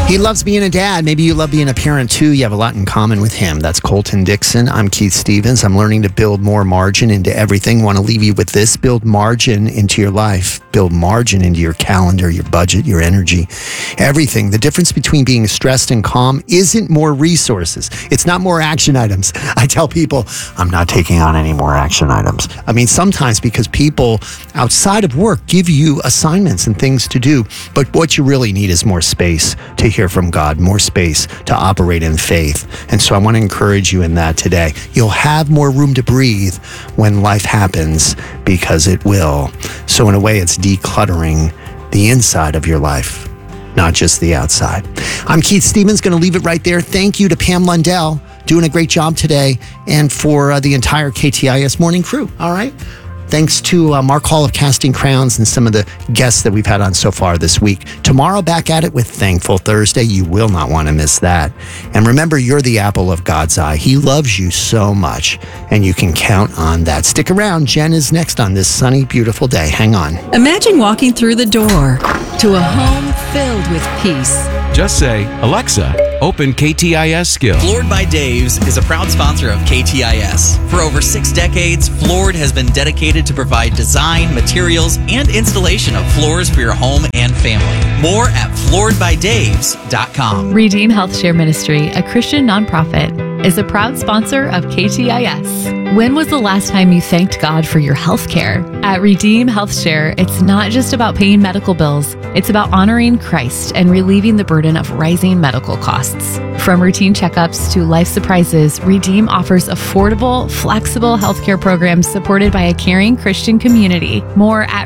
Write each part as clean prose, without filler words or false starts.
He loves being a dad. Maybe you love being a parent too. You have a lot in common with him. That's Colton Dixon. I'm Keith Stevens. I'm learning to build more margin into everything. Want to leave you with this. Build margin into your life. Build margin into your calendar, your budget, your energy, everything. The difference between being stressed and calm isn't more resources. It's not more action items. I tell people, I'm not taking on any more action items. I mean, sometimes because people outside of work give you assignments and things to do. But what you really need is more space to hear from God, more space to operate in faith. And so I want to encourage you in that today. You'll have more room to breathe when life happens, because it will. So in a way, it's decluttering the inside of your life, not just the outside. I'm Keith Stevens, going to leave it right there. Thank you to Pam Lundell, doing a great job today, and for the entire KTIS morning crew. All right. Thanks to Mark Hall of Casting Crowns and some of the guests that we've had on so far this week. Tomorrow, back at it with Thankful Thursday. You will not want to miss that. And remember, you're the apple of God's eye. He loves you so much, and you can count on that. Stick around. Jen is next on this sunny, beautiful day. Hang on. Imagine walking through the door to a home filled with peace. Just say, Alexa, open KTIS Skill. Floored by Dave's is a proud sponsor of KTIS. For over 6 decades, Floored has been dedicated to provide design, materials, and installation of floors for your home and family. More at flooredbydaves.com. Redeem Health Share Ministry, a Christian nonprofit, is a proud sponsor of KTIS. When was the last time you thanked God for your health care? At Redeem Health Share, it's not just about paying medical bills. It's about honoring Christ and relieving the burden of rising medical costs. From routine checkups to life surprises, Redeem offers affordable, flexible healthcare programs supported by a caring Christian community. More at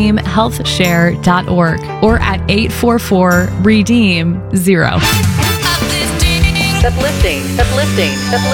redeemhealthshare.org or at 844-REDEEM-0. Uplifting.